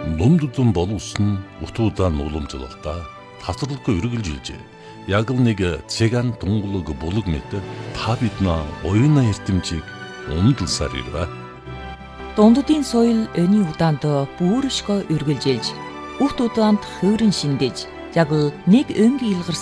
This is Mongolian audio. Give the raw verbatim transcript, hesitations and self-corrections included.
Номдудун боловсон утуудан уламжлалта тасралгүй үргэлжилжээ. Яг л нэг цэган тунгалаг булаг мэт та бидна оюуна эрдэмжийг өмдөлсаар ирвэ. Дунддын соёл өний удаанд бүршгөө үргэлжилж, үхт удаанд хувиран шиндэж, яг л нэг өнгийн илгэр